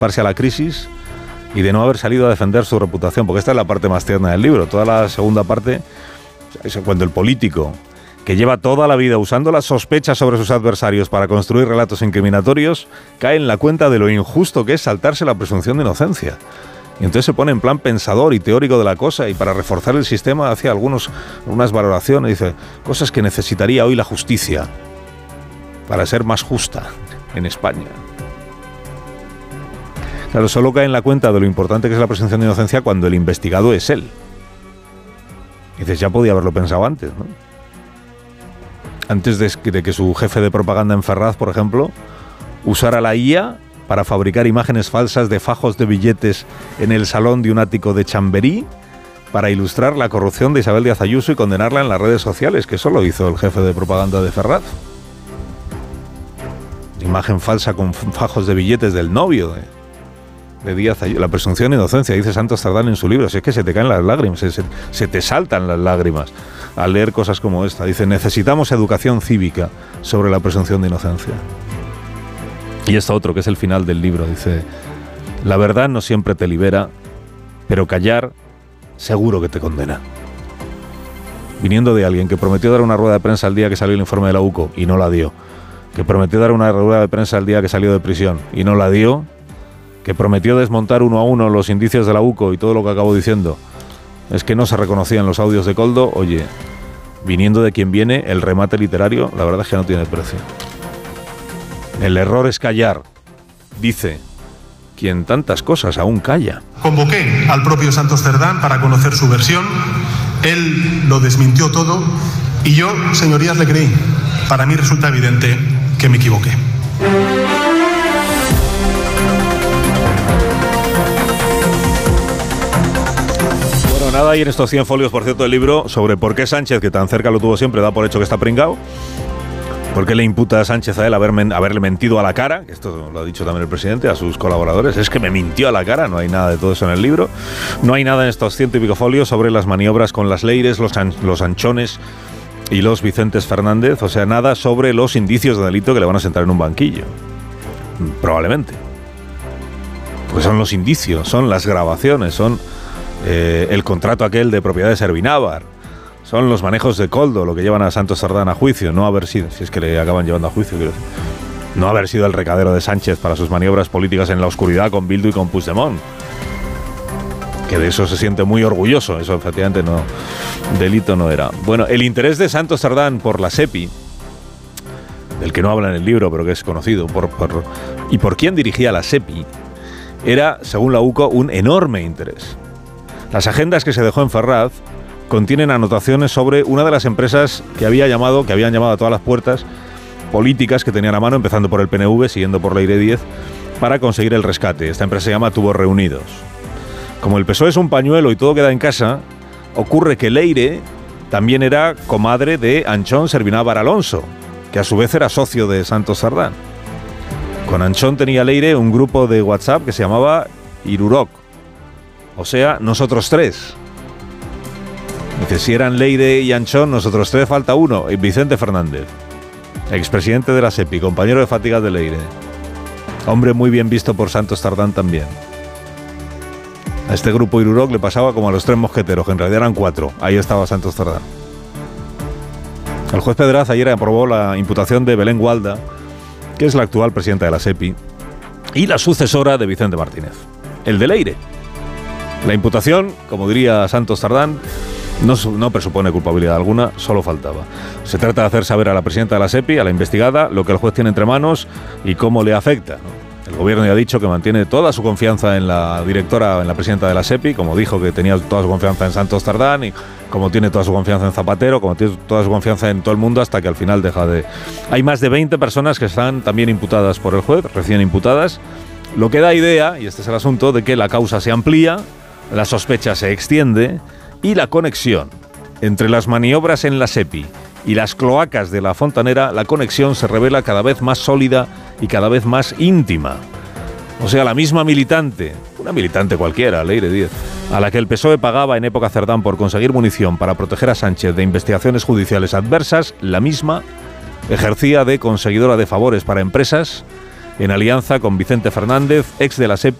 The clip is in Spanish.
a la crisis y de no haber salido a defender su reputación, porque esta es la parte más tierna del libro. Toda la segunda parte es cuando el político, que lleva toda la vida usando las sospechas sobre sus adversarios para construir relatos incriminatorios, cae en la cuenta de lo injusto que es saltarse la presunción de inocencia. Y entonces se pone en plan pensador y teórico de la cosa, y para reforzar el sistema hace algunas valoraciones, dice cosas que necesitaría hoy la justicia para ser más justa en España. Claro, solo cae en la cuenta de lo importante que es la presunción de inocencia cuando el investigado es él. Y dices, ya podía haberlo pensado antes, ¿no? Antes de que su jefe de propaganda en Ferraz, por ejemplo, usara la IA para fabricar imágenes falsas de fajos de billetes en el salón de un ático de Chamberí para ilustrar la corrupción de Isabel Díaz Ayuso y condenarla en las redes sociales, que eso lo hizo el jefe de propaganda de Ferraz. Imagen falsa con fajos de billetes del novio de Díaz Ayuso. La presunción de inocencia, dice Santos Cerdán en su libro. Si es que se te caen las lágrimas, se te saltan las lágrimas al leer cosas como esta. Dice, necesitamos educación cívica sobre la presunción de inocencia. Y esto otro, que es el final del libro, dice, la verdad no siempre te libera, pero callar seguro que te condena. Viniendo de alguien que prometió dar una rueda de prensa el día que salió el informe de la UCO y no la dio, que prometió dar una rueda de prensa el día que salió de prisión y no la dio, que prometió desmontar uno a uno los indicios de la UCO y todo lo que acabo diciendo es que no se reconocían los audios de Koldo, oye, viniendo de quien viene, el remate literario, la verdad es que no tiene precio. El error es callar, dice quien tantas cosas aún calla. Convoqué al propio Santos Cerdán para conocer su versión, él lo desmintió todo y yo, señorías, le creí. Para mí resulta evidente que me equivoqué. Bueno, nada hay en estos 100 folios, por cierto, del libro sobre por qué Sánchez, que tan cerca lo tuvo siempre, da por hecho que está pringao. ¿Por qué le imputa a Sánchez a él haberle mentido a la cara? Esto lo ha dicho también el presidente a sus colaboradores. Es que me mintió a la cara. No hay nada de todo eso en el libro. No hay nada en estos 100 y pico folios sobre las maniobras con las Leires, los Anchones y los Vicentes Fernández. O sea, nada sobre los indicios de delito que le van a sentar en un banquillo. Probablemente. Pues son los indicios, son las grabaciones, son el contrato aquel de propiedad de Servinávar. Son los manejos de Koldo lo que llevan a Santos Cerdán a juicio, no haber sido, si es que le acaban llevando a juicio, quiero decir, no haber sido el recadero de Sánchez para sus maniobras políticas en la oscuridad con Bildu y con Puigdemont. Que de eso se siente muy orgulloso, eso efectivamente no, delito no era. Bueno, el interés de Santos Cerdán por la SEPI, del que no habla en el libro, pero que es conocido, y por quién dirigía la SEPI, era, según la UCO, un enorme interés. Las agendas que se dejó en Ferraz contienen anotaciones sobre una de las empresas que habían llamado a todas las puertas políticas que tenían a mano, empezando por el PNV, siguiendo por Leire 10, para conseguir el rescate. Esta empresa se llama Tubos Reunidos. Como el PSOE es un pañuelo y todo queda en casa, ocurre que Leire también era comadre de Anchón Servinávar Alonso, que a su vez era socio de Santos Cerdán. Con Anchón tenía Leire un grupo de WhatsApp que se llamaba Iruroc, o sea, nosotros tres. Dice, si eran Leire y Anchón, nosotros tres, falta uno, Vicente Fernández, expresidente de la SEPI, compañero de fatigas de Leire. Hombre muy bien visto por Santos Cerdán también. A este grupo Iruroc le pasaba como a los tres mosqueteros, que en realidad eran 4. Ahí estaba Santos Cerdán. El juez Pedraz ayer aprobó la imputación de Belén Gualda, que es la actual presidenta de la SEPI, y la sucesora de Vicente Martínez, el de Leire. La imputación, como diría Santos Cerdán, no presupone culpabilidad alguna, solo faltaba. Se trata de hacer saber a la presidenta de la SEPI, a la investigada, lo que el juez tiene entre manos y cómo le afecta, ¿no? El gobierno ya ha dicho que mantiene toda su confianza en la directora, en la presidenta de la SEPI, como dijo que tenía toda su confianza en Santos Cerdán, y como tiene toda su confianza en Zapatero, como tiene toda su confianza en todo el mundo, hasta que al final deja de... Hay más de 20 personas que están también imputadas por el juez, recién imputadas, lo que da idea, y este es el asunto, de que la causa se amplía, la sospecha se extiende y la conexión entre las maniobras en la SEPI y las cloacas de la Fontanera, la conexión se revela cada vez más sólida y cada vez más íntima. O sea, la misma militante, una militante cualquiera, Leire 10, a la que el PSOE pagaba en época Cerdán por conseguir munición para proteger a Sánchez de investigaciones judiciales adversas, la misma ejercía de conseguidora de favores para empresas en alianza con Vicente Fernández, ex de la SEPI,